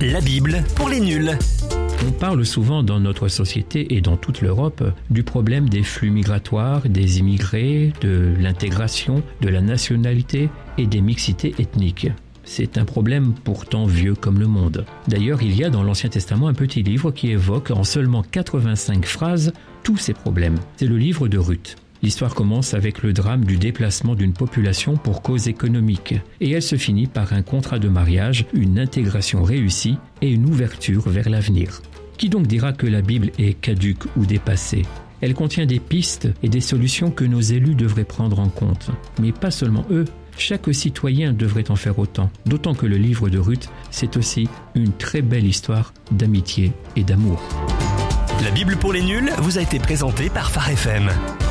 La Bible pour les nuls. On parle souvent dans notre société et dans toute l'Europe du problème des flux migratoires, des immigrés, de l'intégration, de la nationalité et des mixités ethniques. C'est un problème pourtant vieux comme le monde. D'ailleurs, il y a dans l'Ancien Testament un petit livre qui évoque en seulement 85 phrases tous ces problèmes. C'est le livre de Ruth. L'histoire commence avec le drame du déplacement d'une population pour cause économique et elle se finit par un contrat de mariage, une intégration réussie et une ouverture vers l'avenir. Qui donc dira que la Bible est caduque ou dépassée ? Elle contient des pistes et des solutions que nos élus devraient prendre en compte. Mais pas seulement eux, chaque citoyen devrait en faire autant. D'autant que le livre de Ruth, c'est aussi une très belle histoire d'amitié et d'amour. La Bible pour les nuls vous a été présentée par Phare FM.